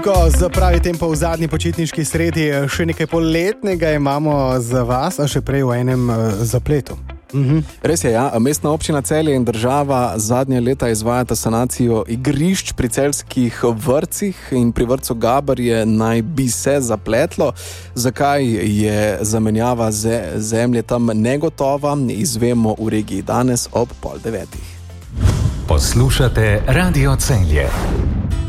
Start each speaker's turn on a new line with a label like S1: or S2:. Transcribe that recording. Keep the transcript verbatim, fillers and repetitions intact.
S1: Ko zapravi tempo v zadnji počitniški sredi, še nekaj poletnega imamo za vas, a še prej v enem uh, zapletu. Mhm.
S2: Res je, ja. Mestna občina Celje in država zadnje leta izvajata sanacijo igrišč pri celjskih vrtcih in pri vrtcu Gabarje naj bi se zapletlo. Zakaj je zamenjava zemlje tam negotova, izvemo v regiji danes ob pol devetih.
S3: Poslušate Radio Celje.